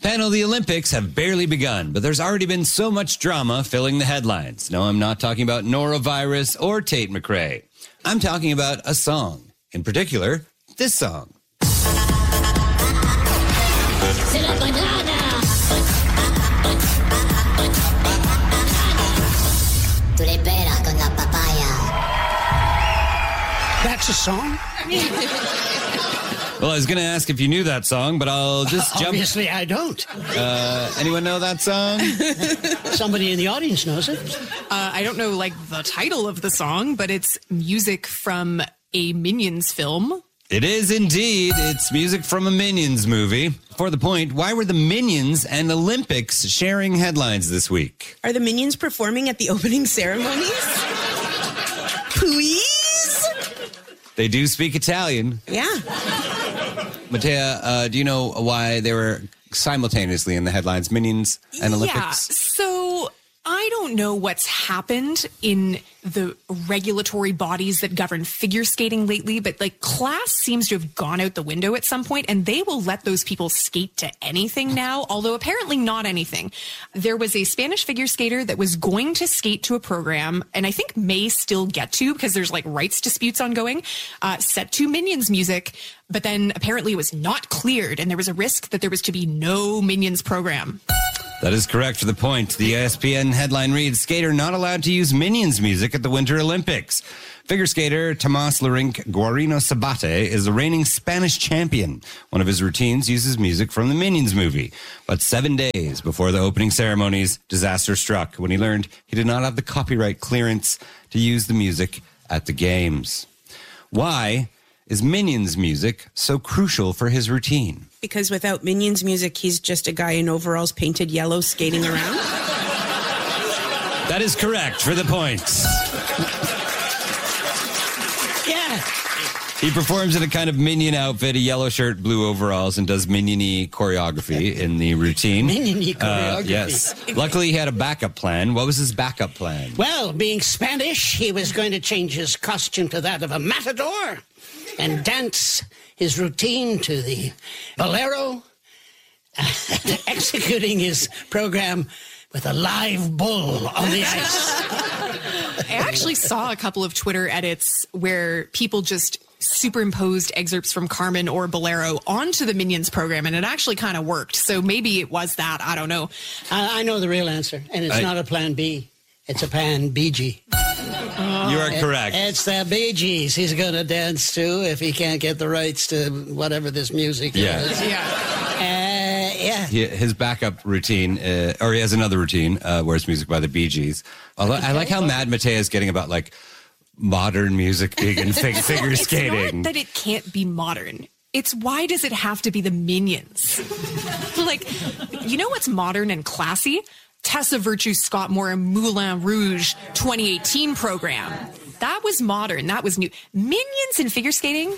Panel, the Olympics have barely begun, but there's already been so much drama filling the headlines. No, I'm not talking about norovirus or Tate McRae. I'm talking about a song. In particular, this song. C'est la banana. Tu l'es bella con la papaya. That's a song? Well, I was going to ask if you knew that song, but I'll just jump. Obviously, I don't. Anyone know that song? Somebody in the audience knows it. I don't know, like, the title of the song, but it's music from a Minions film. It is indeed. It's music from a Minions movie. For the point, why were the Minions and Olympics sharing headlines this week? Are the Minions performing at the opening ceremonies? Please? They do speak Italian. Yeah. Matea, do you know why they were simultaneously in the headlines, Minions and Olympics? Yeah, so I don't know what's happened in the regulatory bodies that govern figure skating lately, but like class seems to have gone out the window at some point, and they will let those people skate to anything now, although apparently not anything. There was a Spanish figure skater that was going to skate to a program, and I think may still get to because there's like rights disputes ongoing, set to Minions music, but then apparently it was not cleared, and there was a risk that there was to be no Minions program. That is correct for the point. The ESPN headline reads, skater not allowed to use Minions music at the Winter Olympics. Figure skater Tomás Larink Guarino Sabate is the reigning Spanish champion. One of his routines uses music from the Minions movie. But 7 days before the opening ceremonies, disaster struck when he learned he did not have the copyright clearance to use the music at the games. Why is Minions music so crucial for his routine? Because without Minions music, he's just a guy in overalls painted yellow skating around. That is correct for the points. Yeah. He performs in a kind of Minion outfit, a yellow shirt, blue overalls, and does Minion-y choreography in the routine. Minion-y choreography. Yes. Luckily, he had a backup plan. What was his backup plan? Well, being Spanish, he was going to change his costume to that of a matador and dance his routine to the bolero, executing his program with a live bull on the ice. I actually saw a couple of Twitter edits where people just superimposed excerpts from Carmen or Bolero onto the Minions program, and it actually kind of worked. So maybe it was that. I don't know. I know the real answer, and it's not a plan B. It's a pan BG. You are correct. It's the Bee Gees he's going to dance to if he can't get the rights to whatever this music is. Yeah. His backup routine, or he has another routine where it's music by the Bee Gees. I like how mad Matea is getting about like modern music being in figure skating. It's not that it can't be modern. It's why does it have to be the Minions? Like, you know what's modern and classy? Tessa Virtue Scott Moore and Moulin Rouge 2018 program. That was modern. That was new. Minions in figure skating?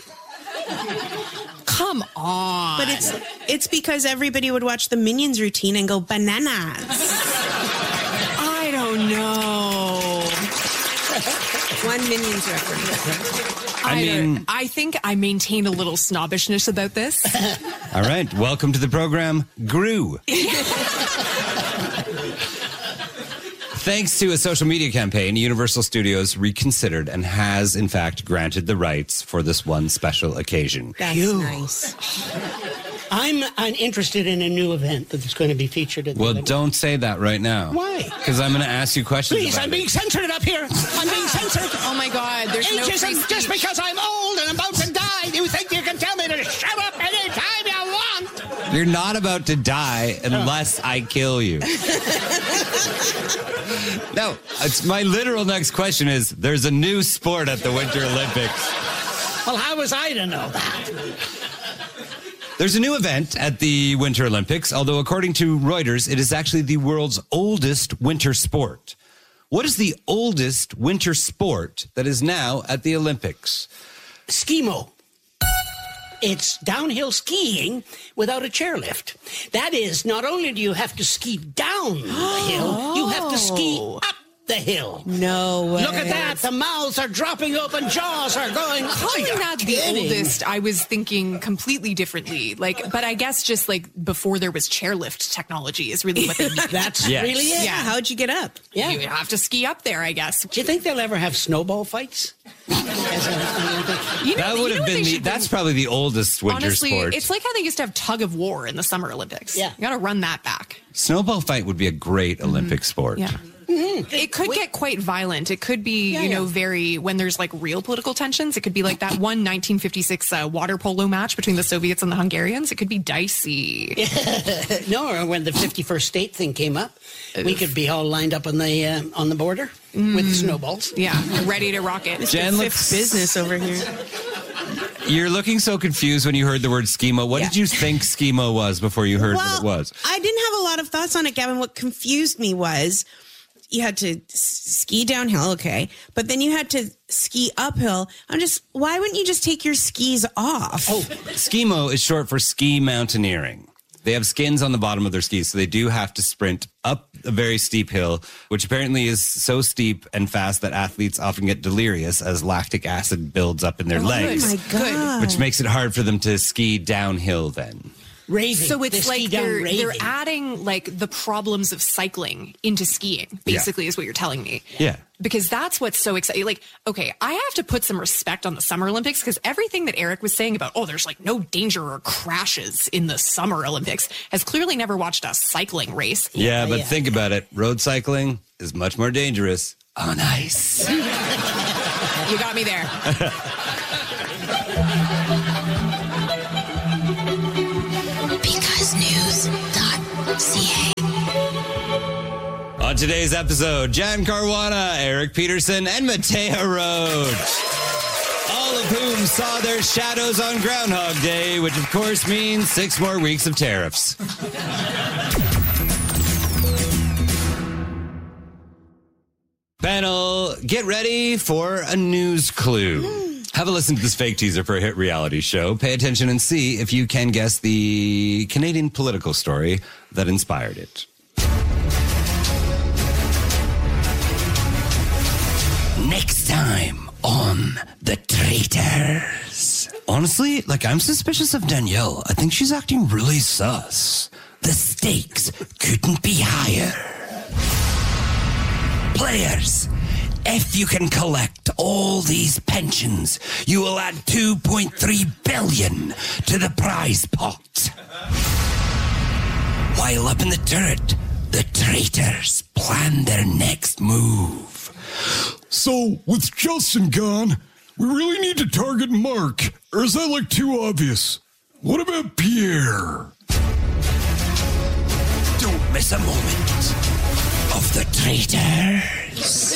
Come on. But it's because everybody would watch the Minions routine and go bananas. I don't know. One Minions reference. I think I maintain a little snobbishness about this. All right. Welcome to the program, Gru. Thanks to a social media campaign, Universal Studios reconsidered and has, in fact, granted the rights for this one special occasion. That's nice. I'm interested in a new event that's going to be featured at the Well, Olympics. Don't say that right now. Why? Because I'm going to ask you questions Please, about I'm being it. censored up here. I'm being censored. Oh my God, there's no free Ageism, speech. just because I'm old and about to die, you think you can tell me to shut up anytime you want? You're not about to die unless I kill you. No, it's my literal next question is, there's a new sport at the Winter Olympics. Well, how was I to know that? There's a new event at the Winter Olympics, although according to Reuters, it is actually the world's oldest winter sport. What is the oldest winter sport that is now at the Olympics? Skimo. It's downhill skiing without a chairlift. That is, not only do you have to ski down the hill, you have to ski up the hill. No way. Look at that. The mouths are dropping open. Jaws are going. Calling that the oldest, I was thinking completely differently. But I guess just before there was chairlift technology is really what they need. That's Yes. really it. Yeah, how'd you get up? Yeah. You have to ski up there, I guess. Do you think they'll ever have snowball fights? That would have been that's probably the oldest winter Honestly, sport. it's like how they used to have tug of war in the Summer Olympics. Yeah. You got to run that back. Snowball fight would be a great Olympic sport. Yeah. It could get quite violent. It could be, very, when there's real political tensions, it could be like that one 1956 water polo match between the Soviets and the Hungarians. It could be dicey. No, or when the 51st state thing came up, we could be all lined up on the border with snowballs. Yeah, ready to rock it. Jen Fifth business over here. You're looking so confused when you heard the word skimo. What did you think skimo was before you heard what it was? I didn't have a lot of thoughts on it, Gavin. What confused me was you had to ski downhill, okay, but then you had to ski uphill. Why wouldn't you just take your skis off? Oh, Skimo is short for ski mountaineering. They have skins on the bottom of their skis, so they do have to sprint up a very steep hill, which apparently is so steep and fast that athletes often get delirious as lactic acid builds up in their legs, my God. which makes it hard for them to ski downhill then. raving. So it's They ski like down they're raving. adding the problems of cycling into skiing, basically, is what you're telling me. Yeah. Because that's what's so exciting. Okay, I have to put some respect on the Summer Olympics because everything that Eric was saying about, there's no danger or crashes in the Summer Olympics has clearly never watched a cycling race. Yeah, but think about it. Road cycling is much more dangerous on ice. You got me there. BecauseNews.ca. On today's episode, Jan Caruana, Eric Peterson, and Matea Roach. All of whom saw their shadows on Groundhog Day, which of course means 6 more weeks of tariffs. Panel, get ready for a news clue. Have a listen to this fake teaser for a hit reality show. Pay attention and see if you can guess the Canadian political story that inspired it. Next time on The Traitors. Honestly, I'm suspicious of Danielle. I think she's acting really sus. The stakes couldn't be higher. Players, if you can collect all these pensions, you will add 2.3 billion to the prize pot. While up in the turret, the traitors plan their next move. So, with Justin gone, we really need to target Mark, or is that too obvious? What about Pierre? Don't miss a moment of the traitors.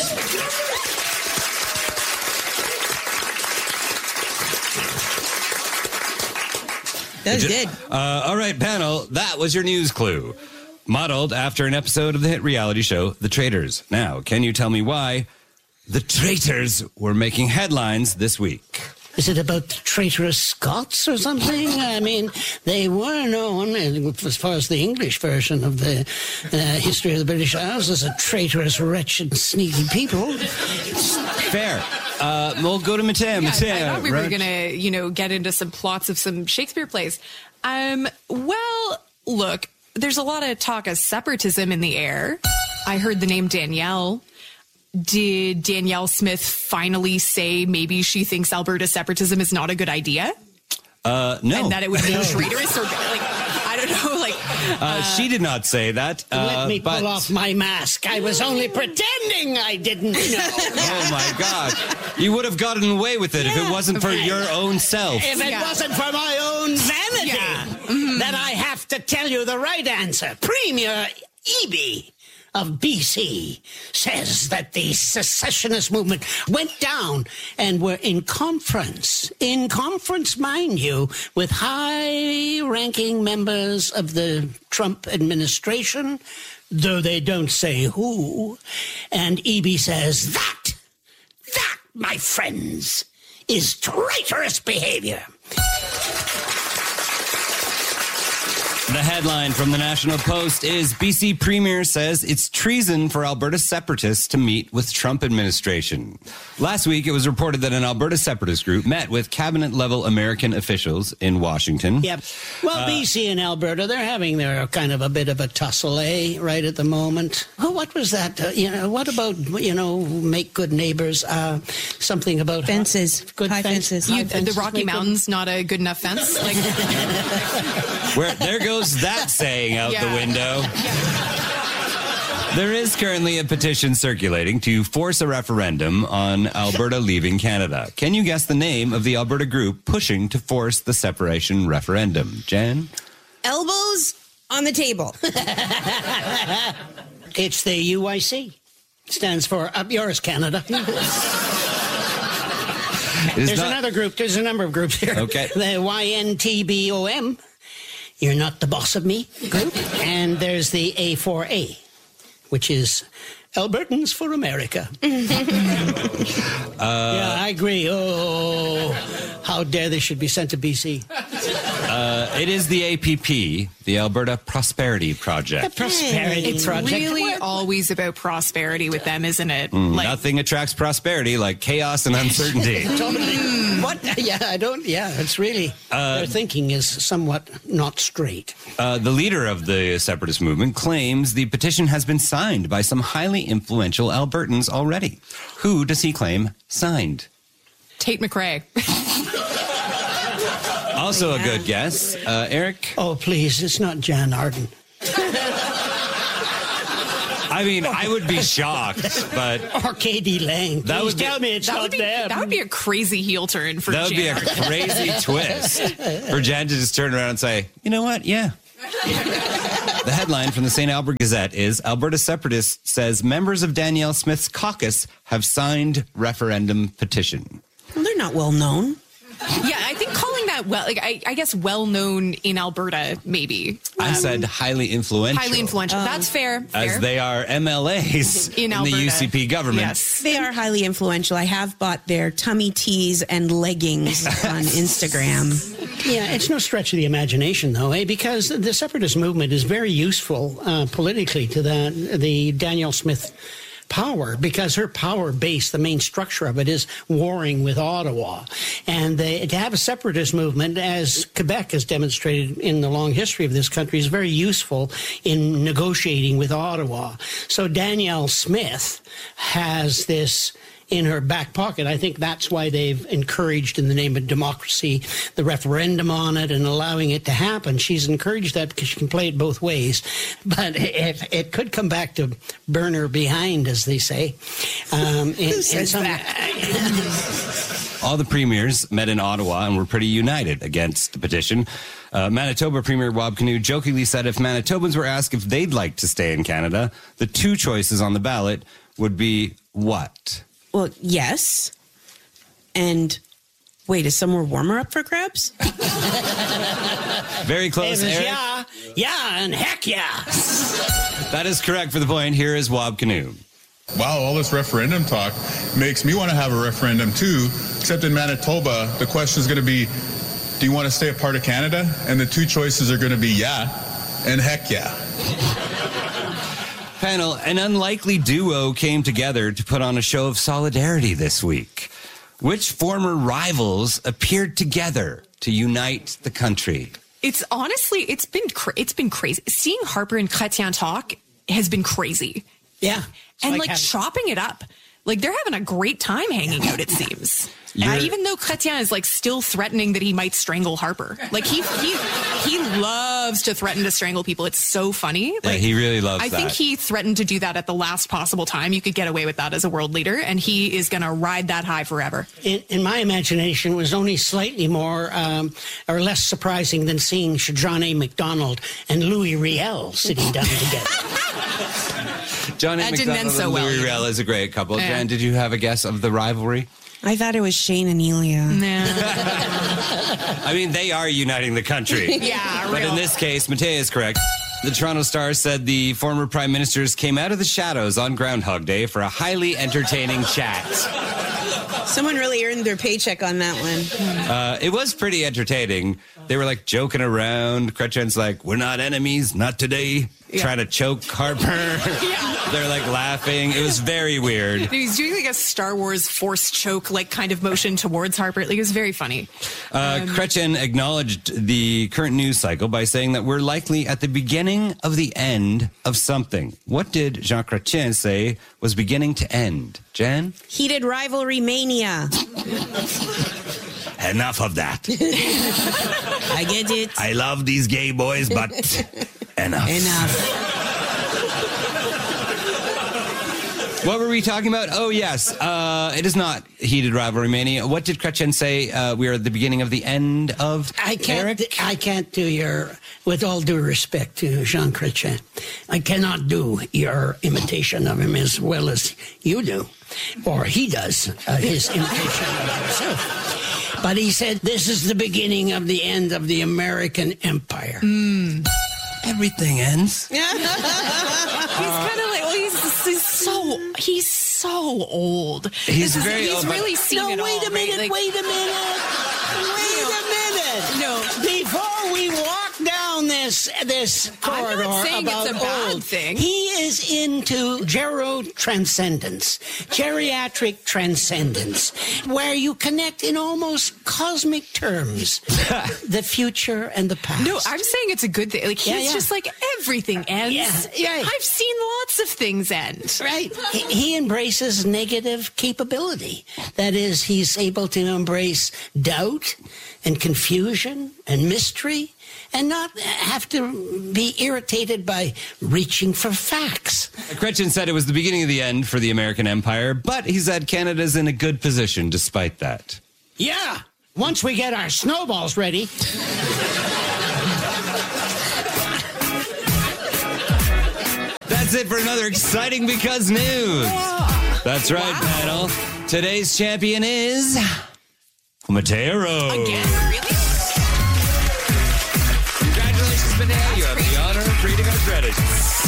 That was good. All right, panel, that was your news clue. Modeled after an episode of the hit reality show, The Traitors. Now, can you tell me why the traitors were making headlines this week? Is it about traitorous Scots or something? I mean, they were known, as far as the English version of the history of the British Isles, as a traitorous, wretched, sneaky people. Fair. We'll go to Matea. Yeah, Matea, I thought we were right? going to, get into some plots of some Shakespeare plays. Well, look, there's a lot of talk of separatism in the air. I heard the name Danielle. Did Danielle Smith finally say maybe she thinks Alberta separatism is not a good idea? No. And that it would be traitorous or I don't know, she did not say that. Let me but- pull off my mask. I was only pretending I didn't know. Oh my God. You would have gotten away with it if it wasn't for your own self. If it wasn't for my own vanity, then I have to tell you the right answer. Premier Eby of BC says that the secessionist movement went down and were in conference, mind you, with high-ranking members of the Trump administration, though they don't say who. And Eby says that, my friends, is traitorous behavior. The headline from the National Post is BC Premier says it's treason for Alberta separatists to meet with Trump administration. Last week, it was reported that an Alberta separatist group met with cabinet-level American officials in Washington. Yep. Well, BC and Alberta, they're having their kind of a bit of a tussle, right at the moment. Oh, what was that? What about, make good neighbors? Something about Fences. Good High fences. fences. The Rocky Mountains, not a good enough fence? Like, There goes that saying out the window. There is currently a petition circulating to force a referendum on Alberta leaving Canada. Can you guess the name of the Alberta group pushing to force the separation referendum? Jen? Elbows on the table. It's the UIC. Stands for Up Yours, Canada. There's another group. There's a number of groups here. Okay. The YNTBOM, You're Not the Boss of Me group. And there's the A4A, which is Albertans for America. Yeah, I agree. Oh, how dare they should be sent to BC. It is the APP, the Alberta Prosperity Project. The Prosperity it's Project. really always about prosperity with them, isn't it? Nothing attracts prosperity like chaos and uncertainty. Totally. What? Yeah, it's really, their thinking is somewhat not straight. The leader of the separatist movement claims the petition has been signed by some highly influential Albertans already. Who does he claim signed? Tate McRae. Also a good guess. Eric? Oh, please, it's not Jan Arden. I mean, I would be shocked, but Or Katie Lang. That Please would be- tell me it's not them. That would be a crazy heel turn for that would be a Jan. crazy twist for Jan to just turn around and say, you know what? Yeah. The headline from the St. Albert Gazette is Alberta Separatist says members of Danielle Smith's caucus have signed referendum petition. Well, they're not well known. Yeah, I think calling that I guess well known in Alberta, maybe. I said highly influential. Highly influential. That's fair. As they are MLAs in Alberta. the UCP government. Yes. They are highly influential. I have bought their tummy tees and leggings on Instagram. Yeah, it's no stretch of the imagination, though, because the separatist movement is very useful politically to the Danielle Smith power, because her power base, the main structure of it, is warring with Ottawa. And to have a separatist movement, as Quebec has demonstrated in the long history of this country, is very useful in negotiating with Ottawa. So Danielle Smith has this in her back pocket. I think that's why they've encouraged, in the name of democracy, the referendum on it and allowing it to happen. She's encouraged that because she can play it both ways. But it could come back to burn her behind, as they say. Who says that? All the premiers met in Ottawa and were pretty united against the petition. Manitoba Premier Rob Canoe jokingly said if Manitobans were asked if they'd like to stay in Canada, the two choices on the ballot would be what? Well, yes. And wait, is somewhere warmer up for grabs? Very close, It was Eric. yeah, and heck yeah. That is correct for the point. Here is Wob Canoe. Wow, all this referendum talk makes me want to have a referendum too, except in Manitoba, the question is going to be, do you want to stay a part of Canada? And the two choices are going to be yeah and heck yeah. Panel, an unlikely duo came together to put on a show of solidarity this week. Which former rivals appeared together to unite the country? It's honestly, it's been crazy. Seeing Harper and Chrétien talk has been crazy. Yeah. And chopping it up. Like, they're having a great time hanging out, it seems. Even though Chrétien is still threatening that he might strangle Harper. Like, he loves to threaten to strangle people. It's so funny. Yeah, he really loves that. that. I think he threatened to do that at the last possible time. You could get away with that as a world leader, and he is going to ride that high forever. In my imagination, it was only slightly more or less surprising than seeing John A. MacDonald and Louis Riel sitting down together. John A. That didn't end MacDonald so and well, Louis you know. Riel is a great couple. Yeah. Jan, did you have a guess of the rivalry? I thought it was Shane and Elia. I mean, they are uniting the country. Yeah, But real. in this case, Mattea is correct. The Toronto Star said the former prime ministers came out of the shadows on Groundhog Day for a highly entertaining chat. Someone really earned their paycheck on that one. It was pretty entertaining. They were like joking around. Chrétien's like, we're not enemies, not today. Trying to choke Harper. They're like laughing. It was very weird. He's doing like a Star Wars force choke like kind of motion towards Harper. Like, it was very funny. Chrétien acknowledged the current news cycle by saying that we're likely at the beginning of the end of something. What did Jean Chrétien say was beginning to end? Jen? Heated rivalry mania. Enough of that. I get it. I love these gay boys, but enough. What were we talking about? Oh, yes. It is not heated rivalry mania. What did Chrétien say? We are at the beginning of the end of I Eric? can't do your, with all due respect to Jean Chrétien, I cannot do your imitation of him as well as you do, or he does his imitation of himself. But he said, this is the beginning of the end of the American empire. Everything ends. He's kind of like, well, he's so old. He's very old. He's really seen it all. Wait a minute. No. Before we walk down this corridor I'm not saying about it's a bad old, thing. he is into gerotranscendence, geriatric transcendence, where you connect in almost cosmic terms the future and the past. No, I'm saying it's a good thing. Like, he's just like, everything ends. Yeah. I've seen lots of things end. Right. He embraces negative capability. That is, he's able to embrace doubt and confusion and mystery and not have to be irritated by reaching for facts. Chrétien said it was the beginning of the end for the American empire, but he said Canada's in a good position despite that. Yeah. Once we get our snowballs ready. That's it for another Exciting Because News. That's right, panel. Today's champion is Mateo. Again, really? Congratulations, Mateo. You have the honor of reading our credits.